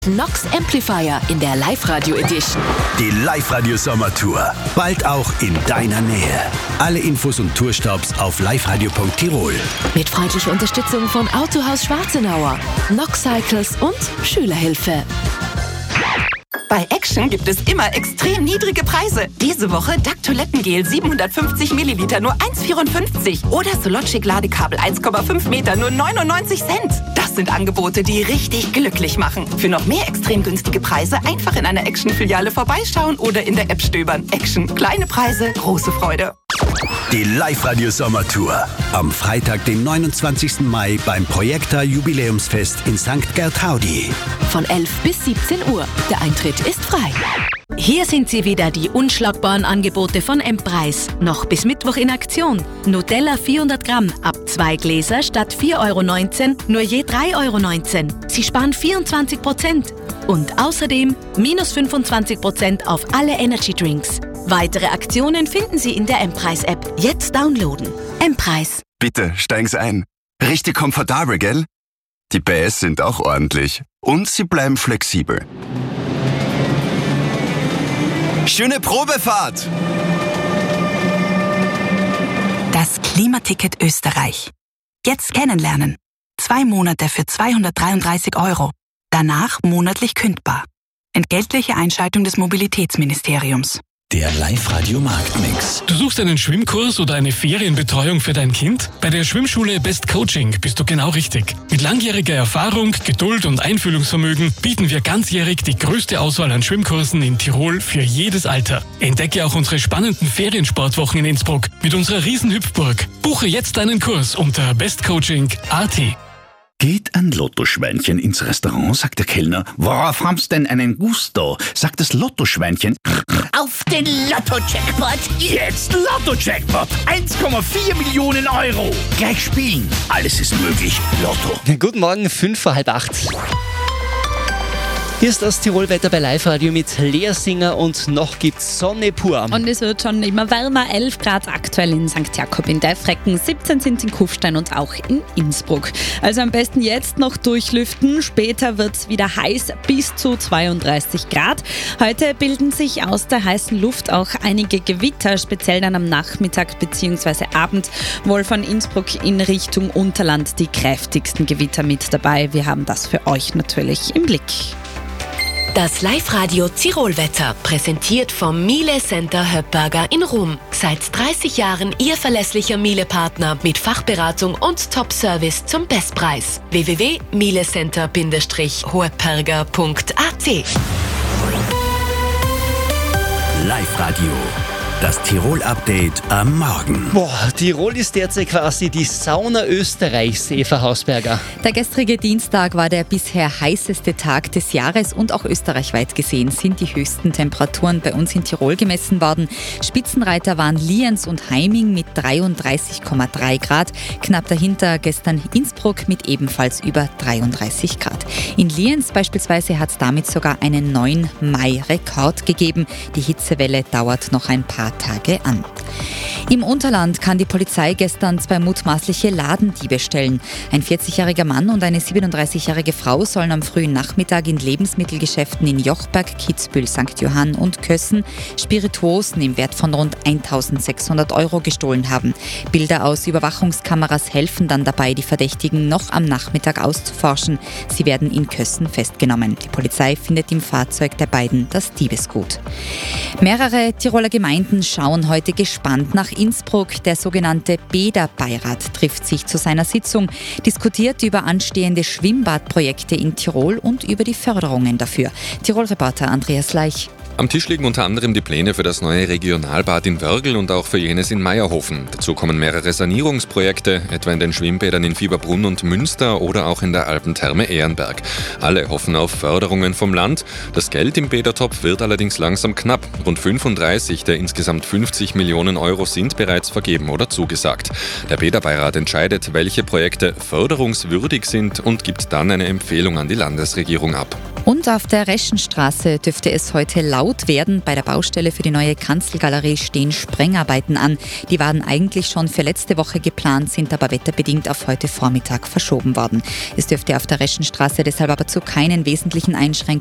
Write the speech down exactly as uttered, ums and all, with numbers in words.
Nox Amplifier in der Live-Radio Edition. Die Live-Radio-Sommertour. Bald auch in deiner Nähe. Alle Infos und Tourstops auf liveradio punkt tirol. Mit freundlicher Unterstützung von Autohaus Schwarzenauer, Nox Cycles und Schülerhilfe. Bei Action gibt es immer extrem niedrige Preise. Diese Woche D A C Toilettengel siebenhundertfünfzig Milliliter nur eins Komma vierundfünfzig oder Sologic Ladekabel eins Komma fünf Meter nur neunundneunzig Cent. Das sind Angebote, die richtig glücklich machen. Für noch mehr extrem günstige Preise einfach in einer Action-Filiale vorbeischauen oder in der App stöbern. Action. Kleine Preise, große Freude. Die Live-Radio-Sommertour. Am Freitag, den neunundzwanzigsten Mai beim Projekta Jubiläumsfest in Sankt Gertraudi. Von elf bis siebzehn Uhr. Der Eintritt ist frei. Hier sind sie wieder, die unschlagbaren Angebote von M-Preis. Noch bis Mittwoch in Aktion. Nutella vierhundert Gramm ab zwei Gläser statt vier Euro neunzehn, nur je drei Euro neunzehn. Sie sparen vierundzwanzig Prozent. Und außerdem minus fünfundzwanzig Prozent auf alle Energy Drinks. Weitere Aktionen finden Sie in der M-Preis-App. Jetzt downloaden. M-Preis. Bitte, steigen Sie ein. Richtig komfortabel, gell? Die P S sind auch ordentlich. Und sie bleiben flexibel. Schöne Probefahrt! Das Klimaticket Österreich. Jetzt kennenlernen. Zwei Monate für zweihundertdreiunddreißig Euro. Danach monatlich kündbar. Entgeltliche Einschaltung des Mobilitätsministeriums. Der Live-Radio-Marktmix. Du suchst einen Schwimmkurs oder eine Ferienbetreuung für dein Kind? Bei der Schwimmschule Best Coaching bist du genau richtig. Mit langjähriger Erfahrung, Geduld und Einfühlungsvermögen bieten wir ganzjährig die größte Auswahl an Schwimmkursen in Tirol für jedes Alter. Entdecke auch unsere spannenden Feriensportwochen in Innsbruck mit unserer Riesenhüpfburg. Buche jetzt deinen Kurs unter bestcoaching punkt a t. Geht ein Lottoschweinchen ins Restaurant, sagt der Kellner. Worauf haben's denn einen Gusto? Sagt das Lottoschweinchen. Auf den Lotto-Jackpot! Jetzt Lotto-Jackpot! eins Komma vier Millionen Euro! Gleich spielen! Alles ist möglich. Lotto. Guten Morgen, fünf vor halb acht. Hier ist das Tirolwetter bei Live-Radio mit Lea Singer und noch gibt's Sonne pur. Und es wird schon immer wärmer, elf Grad aktuell in Sankt Jakob in Delfrecken, siebzehn sind in Kufstein und auch in Innsbruck. Also am besten jetzt noch durchlüften, später wird's wieder heiß, bis zu zweiunddreißig Grad. Heute bilden sich aus der heißen Luft auch einige Gewitter, speziell dann am Nachmittag bzw. Abend, wohl von Innsbruck in Richtung Unterland die kräftigsten Gewitter mit dabei. Wir haben das für euch natürlich im Blick. Das Live-Radio Tirolwetter, präsentiert vom Miele Center Höppberger in Rom. Seit dreißig Jahren Ihr verlässlicher Miele-Partner mit Fachberatung und Top-Service zum Bestpreis. w w w punkt mielecenter höppberger punkt a t. Live-Radio. Das Tirol-Update am Morgen. Boah, Tirol ist derzeit quasi die Sauna Österreichs, Eva Hausberger. Der gestrige Dienstag war der bisher heißeste Tag des Jahres und auch österreichweit gesehen sind die höchsten Temperaturen bei uns in Tirol gemessen worden. Spitzenreiter waren Lienz und Heiming mit dreiunddreißig Komma drei Grad. Knapp dahinter gestern Innsbruck mit ebenfalls über dreiunddreißig Grad. In Lienz beispielsweise hat es damit sogar einen neuen Mai-Rekord gegeben. Die Hitzewelle dauert noch ein paar Tage an. Im Unterland kann die Polizei gestern zwei mutmaßliche Ladendiebe stellen. Ein vierzigjähriger Mann und eine siebenunddreißigjährige Frau sollen am frühen Nachmittag in Lebensmittelgeschäften in Jochberg, Kitzbühel, Sankt Johann und Kössen Spirituosen im Wert von rund eintausendsechshundert Euro gestohlen haben. Bilder aus Überwachungskameras helfen dann dabei, die Verdächtigen noch am Nachmittag auszuforschen. Sie werden in Kössen festgenommen. Die Polizei findet im Fahrzeug der beiden das Diebesgut. Mehrere Tiroler Gemeinden schauen heute gespannt nach Innsbruck. Der sogenannte Bäderbeirat trifft sich zu seiner Sitzung, diskutiert über anstehende Schwimmbadprojekte in Tirol und über die Förderungen dafür. Tirol-Reporter Andreas Leich. Am Tisch liegen unter anderem die Pläne für das neue Regionalbad in Wörgl und auch für jenes in Meierhofen. Dazu kommen mehrere Sanierungsprojekte, etwa in den Schwimmbädern in Fieberbrunn und Münster oder auch in der Alpentherme Ehrenberg. Alle hoffen auf Förderungen vom Land. Das Geld im Bädertopf wird allerdings langsam knapp. Rund fünfunddreißig der insgesamt fünfzig Millionen Euro sind bereits vergeben oder zugesagt. Der Bäderbeirat entscheidet, welche Projekte förderungswürdig sind und gibt dann eine Empfehlung an die Landesregierung ab. Und auf der Reschenstraße dürfte es heute laut gebaut werden. Bei der Baustelle für die neue Kanzelgalerie stehen Sprengarbeiten an. Die waren eigentlich schon für letzte Woche geplant, sind aber wetterbedingt auf heute Vormittag verschoben worden. Es dürfte auf der Reschenstraße deshalb aber zu keinen wesentlichen Einschränkungen